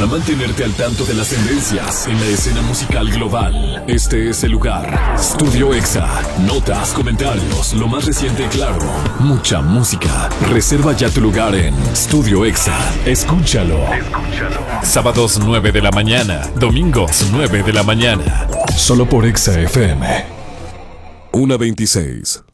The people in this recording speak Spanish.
Para mantenerte al tanto de las tendencias en la escena musical global, este es el lugar. Estudio Exa. Notas, comentarios, lo más reciente y claro. Mucha música. Reserva ya tu lugar en Estudio Exa. Escúchalo. Sábados 9 de la mañana. Domingos 9 de la mañana. Solo por Exa FM. 1:26.